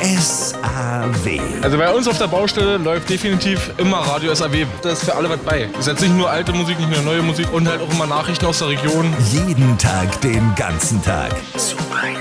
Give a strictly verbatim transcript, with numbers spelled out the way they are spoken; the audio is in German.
S A W. Also bei uns auf der Baustelle läuft definitiv immer Radio S A W. Da ist für alle was bei. Ist jetzt nicht nur alte Musik, nicht nur neue Musik und halt auch immer Nachrichten aus der Region. Jeden Tag, den ganzen Tag. Super